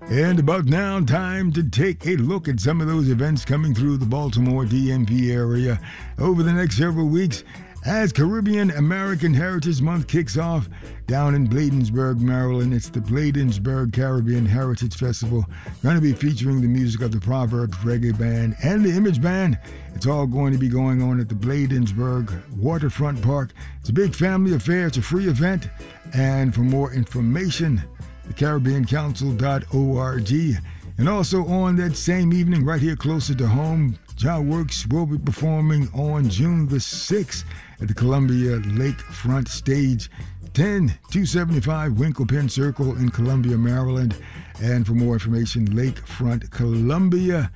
And about now, time to take a look at some of those events coming through the Baltimore DMV area over the next several weeks as Caribbean American Heritage Month kicks off down in Bladensburg, Maryland. It's the Bladensburg Caribbean Heritage Festival, going to be featuring the music of the Proverbs Reggae Band and the Image Band. It's all going to be going on at the Bladensburg Waterfront Park. It's a big family affair. It's a free event. And for more information, the CaribbeanCouncil.org. And also on that same evening, right here closer to home, Jah Works will be performing on June the 6th at the Columbia Lakefront Stage, 10275 Winklepen Circle in Columbia, Maryland. And for more information, Lakefront Columbia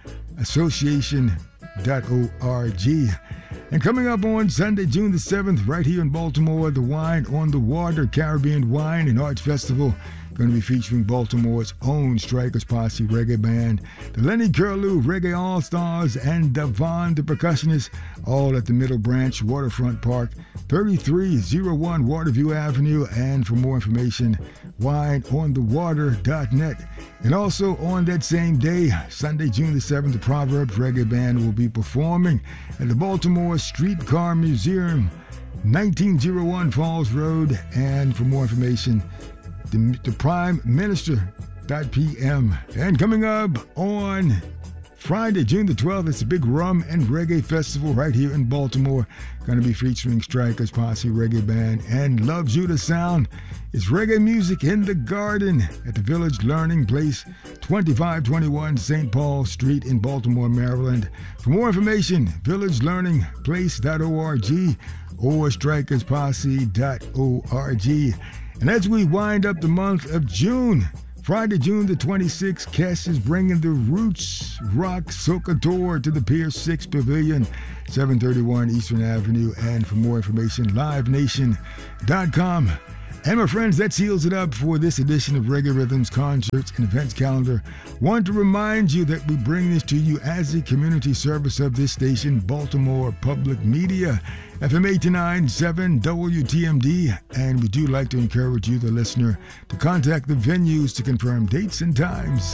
Association.org. And coming up on Sunday, June the 7th, right here in Baltimore, the Wine on the Water Caribbean Wine and Arts Festival, going to be featuring Baltimore's own Strikers Posse Reggae Band, the Lenny Curlew Reggae All-Stars, and Devon the Percussionist, all at the Middle Branch Waterfront Park, 3301 Waterview Avenue. And for more information, wineonthewater.net. And also on that same day, Sunday, June the 7th, the Proverbs Reggae Band will be performing at the Baltimore Streetcar Museum, 1901 Falls Road. And for more information, the Prime Minister.pm. And coming up on Friday, June the 12th, it's a big rum and reggae festival right here in Baltimore. Going to be featuring Strikers Posse Reggae Band and Love Judah Sound. It's reggae music in the garden at the Village Learning Place, 2521 St. Paul Street in Baltimore, Maryland. For more information, villagelearningplace.org or strikersposse.org. And as we wind up the month of June, Friday, June the 26th, Kes is bringing the Roots Rock Soca Tour to the Pier 6 Pavilion, 731 Eastern Avenue. And for more information, livenation.com. And my friends, that seals it up for this edition of Reggae Rhythms Concerts and Events Calendar. Want to remind you that we bring this to you as a community service of this station, Baltimore Public Media, FM 89.7 WTMD. And we do like to encourage you, the listener, to contact the venues to confirm dates and times.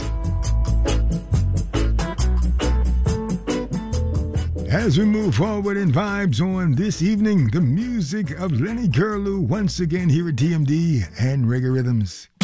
As we move forward in vibes on this evening, the music of Lenny Curlew once again here at TMD and Reggae Rhythms.